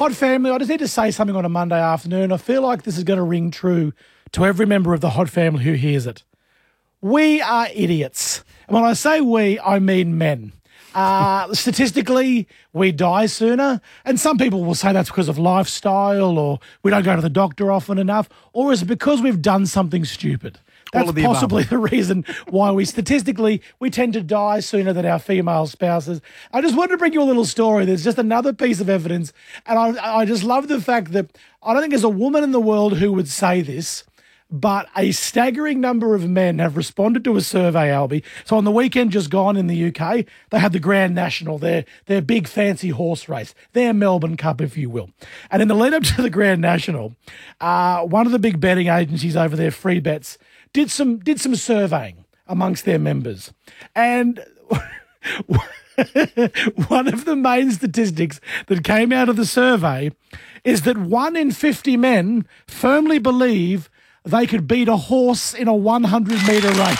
Hot family, I just need to say something on a Monday afternoon. I feel like this is going to ring true to every member of the Hot family who hears it. We are idiots. And when I say we, I mean men. Statistically, we die sooner. And some people will say that's because of lifestyle, or we don't go to the doctor often enough, or is it because we've done something stupid? That's possibly the reason why we tend to die sooner than our female spouses. I just wanted to bring you a little story. There's just another piece of evidence. And I just love the fact that I don't think there's a woman in the world who would say this, but a staggering number of men have responded to a survey, Albie. So on the weekend just gone in the UK, they had the Grand National, their big fancy horse race, their Melbourne Cup, if you will. And in the lead up to the Grand National, one of the big betting agencies over there, Free Bets, did some surveying amongst their members. And one of the main statistics that came out of the survey is that 1 in 50 men firmly believe they could beat a horse in a 100-metre race.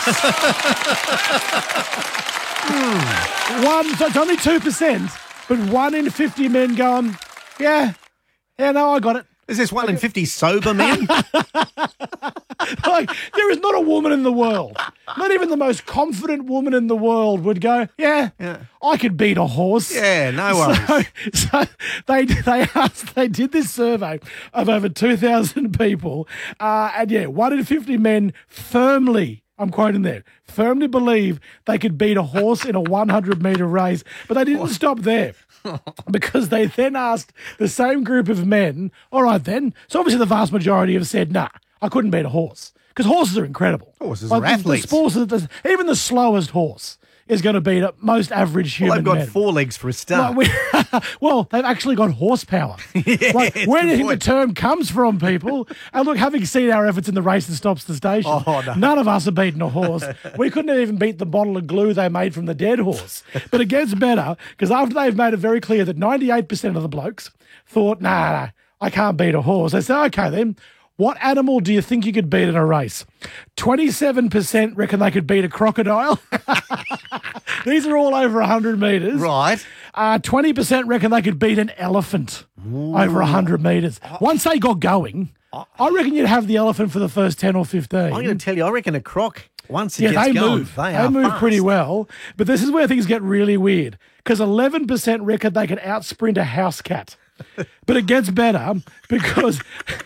So it's only 2%, but 1 in 50 men going, yeah, no, I got it. Is this 1 in 50 sober men? Like, there is not a woman in the world, not even the most confident woman in the world would go, yeah. I could beat a horse. Yeah, no worries. So they did this survey of over 2,000 people, and 1 in 50 men firmly, I'm quoting there, firmly believe they could beat a horse in a 100-metre race. But they didn't stop there. Because they then asked the same group of men, all right then, so obviously the vast majority have said, nah, I couldn't beat a horse. Because horses are incredible. Horses are athletes. Even the slowest horse is going to beat most average human men. Well, they've got 4 legs for a start. Well, they've actually got horsepower. Where do you think the term comes from, people? And look, having seen our efforts in the Race that Stops the Station, none of us have beaten a horse. We couldn't even beat the bottle of glue they made from the dead horse. But it gets better, because after they've made it very clear that 98% of the blokes thought, nah, I can't beat a horse, they said, okay then, what animal do you think you could beat in a race? 27% reckon they could beat a crocodile. These are all over 100 metres. Right. 20% reckon they could beat an elephant over 100 metres. Once they got going, I reckon you'd have the elephant for the first 10 or 15. I'm going to tell you, I reckon a croc, once it gets they going, move. they move fast. Pretty well. But this is where things get really weird, because 11% reckon they could out-sprint a house cat. But it gets better, because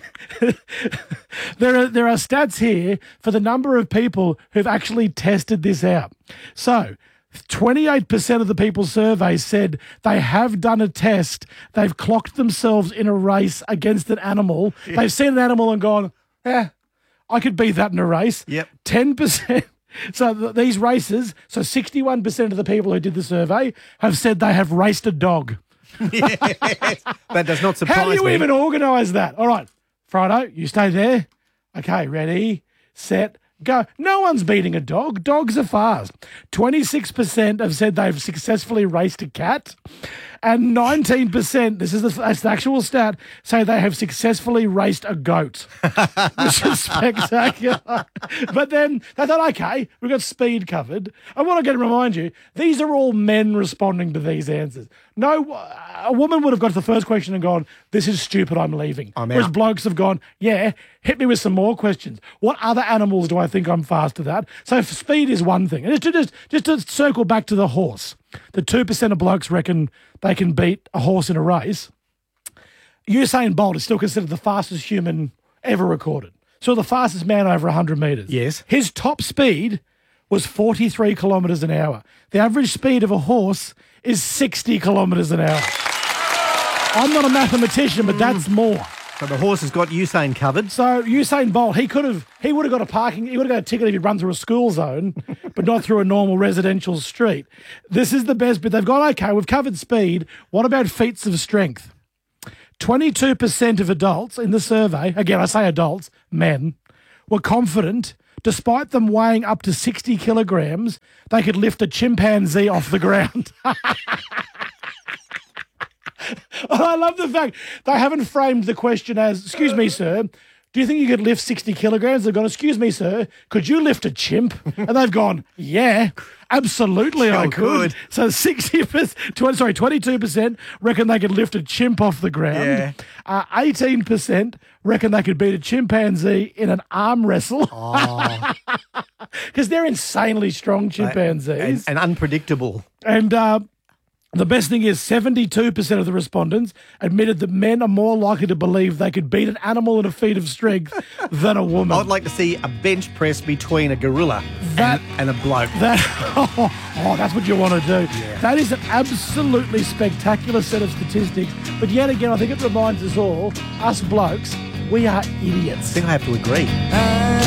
there are stats here for the number of people who've actually tested this out. So 28% of the people surveyed said they have done a test. They've clocked themselves in a race against an animal. Yeah. They've seen an animal and gone, I could beat that in a race. Yep. 10%. So these races, so 61% of the people who did the survey have said they have raced a dog. Yes, that does not surprise me. How do you even organise that? All right, Frido, you stay there. Okay, ready, set, go. No one's beating a dog. Dogs are fast. 26% have said they've successfully raced a cat. And 19%, that's the actual stat, say they have successfully raced a goat, which is spectacular. But then they thought, okay, we've got speed covered. I want to remind you, these are all men responding to these answers. No, a woman would have got to the first question and gone, this is stupid, I'm leaving. Whereas blokes have gone, yeah, hit me with some more questions. What other animals do I think I'm faster than? So speed is one thing. And just to circle back to the horse, the 2% of blokes reckon they can beat a horse in a race. Usain Bolt is still considered the fastest human ever recorded. So the fastest man over 100 metres. Yes. His top speed was 43 kilometres an hour. The average speed of a horse is 60 kilometres an hour. I'm not a mathematician, but that's more. So the horse has got Usain covered. So Usain Bolt, he would have got a ticket if he'd run through a school zone, but not through a normal residential street. This is the best bit. They've gone, okay, we've covered speed. What about feats of strength? 22% of adults in the survey, again, I say adults, men, were confident, despite them weighing up to 60 kilograms, they could lift a chimpanzee off the ground. I love the fact they haven't framed the question as, excuse me, sir, do you think you could lift 60 kilograms? They've gone, excuse me, sir, could you lift a chimp? And they've gone, yeah, absolutely I could. Good. So 22% reckon they could lift a chimp off the ground. Yeah. 18% reckon they could beat a chimpanzee in an arm wrestle. Because they're insanely strong chimpanzees. And unpredictable. And the best thing is 72% of the respondents admitted that men are more likely to believe they could beat an animal in a feat of strength than a woman. I'd like to see a bench press between a gorilla and a bloke. That's what you want to do. Yeah. That is an absolutely spectacular set of statistics. But yet again, I think it reminds us all, us blokes, we are idiots. I think I have to agree.